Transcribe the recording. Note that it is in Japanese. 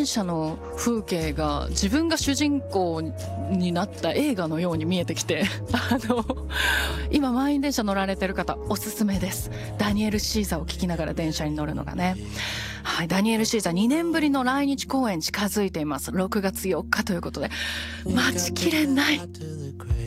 電車の風景が自分が主人公になった映画のように見えてきて今満員電車乗られてる方おすすめです。ダニエル・シーザーを聞きながら電車に乗るのがね。はい、ダニエル・シーザー2年ぶりの来日公演近づいています。6月4日ということで待ちきれない。